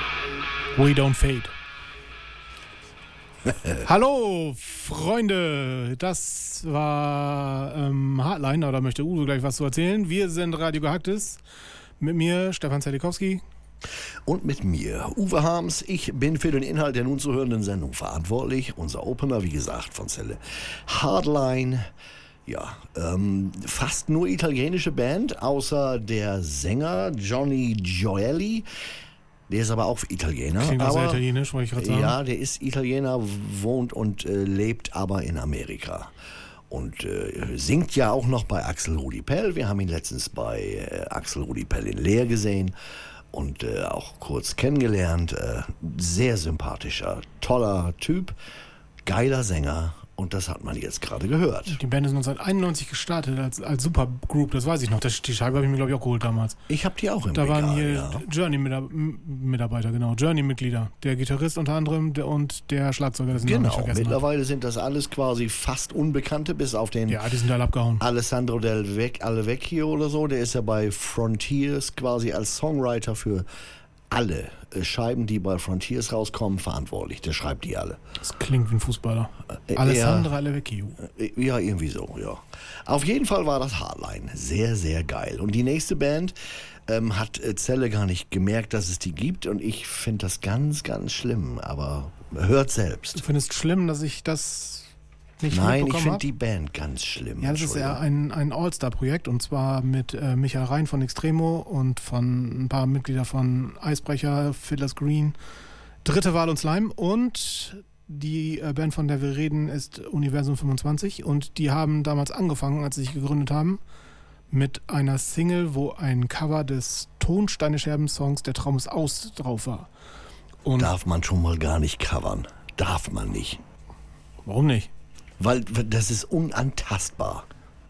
We Don't Fade. Hallo, Freunde. Das war Hardline. Da möchte Uwe gleich was zu erzählen. Wir sind Radio Gehacktes. Mit mir Stefan Zelikowski. Und mit mir, Uwe Harms. Ich bin für den Inhalt der nun zu hörenden Sendung verantwortlich. Unser Opener, wie gesagt, von Zelle Hardline. Ja, fast nur italienische Band, außer der Sänger Johnny Gioeli. Der ist aber auch Italiener. Klingt auch sehr italienisch, wollte ich gerade sagen. Ja, der ist Italiener, wohnt und lebt aber in Amerika. Und singt ja auch noch bei Axel Rudi Pell. Wir haben ihn letztens bei Axel Rudi Pell in Leer gesehen und auch kurz kennengelernt. Sehr sympathischer, toller Typ, geiler Sänger. Und das hat man jetzt gerade gehört. Die Band ist 1991 gestartet als Supergroup, das weiß ich noch. Die Scheibe habe ich mir, glaube ich, auch geholt damals. Ich habe die auch im Da Regal, waren hier ja. Journey-Mitarbeiter, genau. Journey-Mitglieder. Der Gitarrist unter anderem und der Schlagzeuger, das Genau, mittlerweile sind das alles quasi fast Unbekannte, bis auf den Ja, die sind alle abgehauen. Alessandro Del Vecchio oder so. Der ist ja bei Frontiers quasi als Songwriter für alle Scheiben, die bei Frontiers rauskommen, verantwortlich. Der schreibt die alle. Das klingt wie ein Fußballer. Alessandro Del Vecchio. Ja, irgendwie so, ja. Auf jeden Fall war das Hardline sehr, sehr geil. Und die nächste Band hat Zelle gar nicht gemerkt, dass es die gibt. Und ich finde das ganz, ganz schlimm. Aber hört selbst. Du findest schlimm, dass ich das nicht Nein, ich mitbekommen finde habe? die Band ganz schlimm. Ja, das ist ja ein All-Star-Projekt und zwar mit Michael Rein von Extremo und von ein paar Mitgliedern von Eisbrecher, Fiddler's Green, Dritte Wahl und Slime und die Band, von der wir reden, ist Universum 25 und die haben damals angefangen, als sie sich gegründet haben, mit einer Single, wo ein Cover des Tonsteine-Scherben-Songs Der Traum ist aus drauf war. Und Darf man schon mal gar nicht covern. Darf man nicht. warum nicht? Weil das ist unantastbar.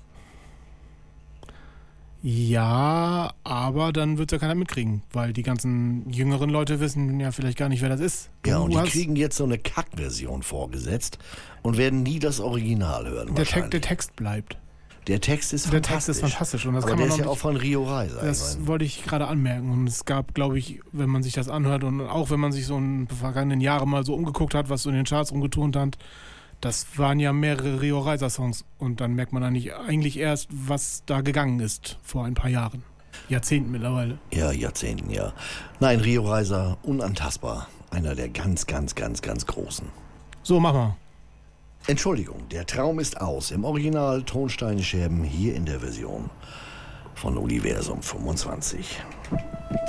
Ja, aber dann wird es ja keiner mitkriegen, weil die ganzen jüngeren Leute wissen ja vielleicht gar nicht, wer das ist. Ja, und die hast- kriegen jetzt so eine Kackversion vorgesetzt und werden nie das Original hören. der Text bleibt. Der Text ist Der fantastisch. Text ist fantastisch und das Aber kann der man ist noch ja auch nicht, von Rio Reiser. das wollte ich gerade anmerken und es gab, glaube ich, wenn man sich das anhört und auch wenn man sich so in den vergangenen Jahren mal so umgeguckt hat, was so in den Charts rumgeturnt hat, das waren ja mehrere Rio Reiser Songs und dann merkt man eigentlich erst, was da gegangen ist vor ein paar Jahren. Jahrzehnten mittlerweile. Ja, Jahrzehnten, ja. Nein, Rio Reiser, unantastbar. Einer der ganz, ganz, ganz, ganz Großen. So, mach mal. Entschuldigung, der Traum ist aus. Im Original Tonsteine Scherben, hier in der Version von Universum 25.